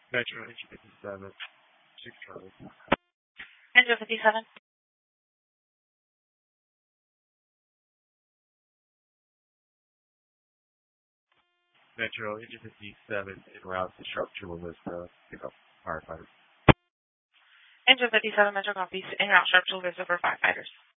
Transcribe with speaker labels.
Speaker 1: Metro H57, 6 Charlie.
Speaker 2: Angel 57.
Speaker 1: Metro H57 en route to Sharp Chula Vista. Pick up firefighter.
Speaker 2: Angel 57, Metro copies. En route, Sharp Chula Vista for firefighters.